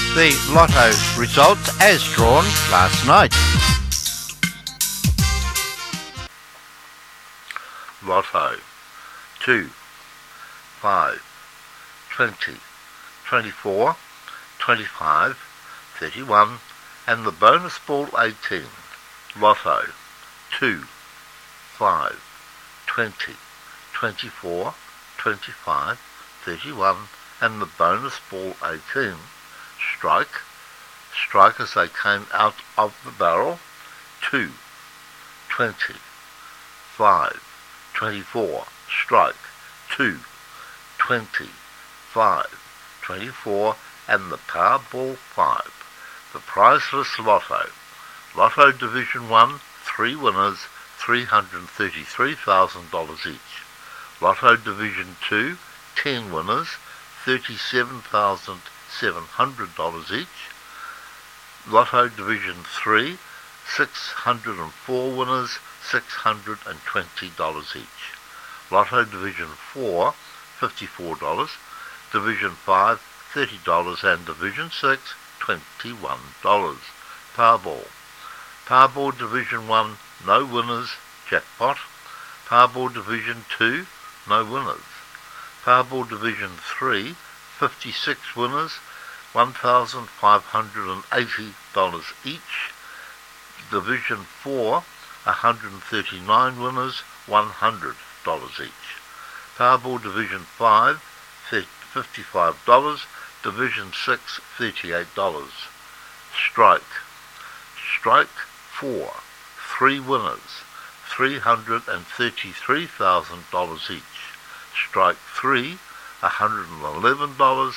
the Lotto results as drawn last night. Lotto 2, 5, 20, 24, 25, 31 and the bonus ball 18. Lotto 2, 5, 20, 24, 25, 31 and the bonus ball 18. Strike as they came out of the barrel. 2, 20, 5, 24, strike, 2, 20, 5, 24 and the Powerball 5. The priceless Lotto. Lotto Division 1, 3 winners, $333,000 each. Lotto Division 2, 10 winners, $37,700 each. Lotto Division 3, 604 winners, $620 each. Lotto Division 4, $54. Division 5, $30 and Division 6, $21. Powerball. Powerball Division 1, no winners, jackpot. Powerball Division 2, no winners. Powerball Division 3, 56 winners, $1,580 each. Division 4, 139 winners, $100 each. Powerball Division 5, $55. Division 6, $38. Strike 4, 3 winners, $333,000 each. Strike 3, $111,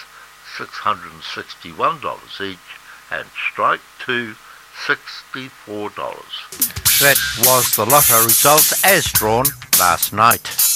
$661 each. And strike 2, $64. That was the Lotto results as drawn last night.